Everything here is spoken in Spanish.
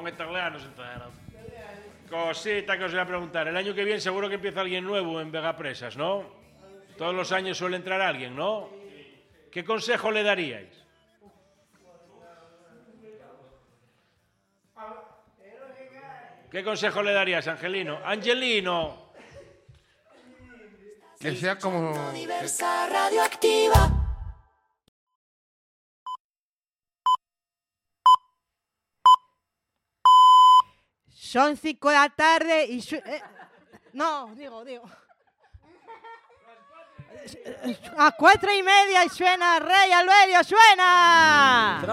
italiano se enteraron. Cosita que os voy a preguntar. El año que viene seguro que empieza alguien nuevo en Vegapresas, ¿no? Todos los años suele entrar alguien, ¿no? ¿Qué consejo le daríais? ¿Qué consejo le darías, Angelino? ¡Angelino! Que sea como... Diversa radioactiva. Son 5 de la tarde y... No, digo. A 4:30 y suena Rey Alberio, suena.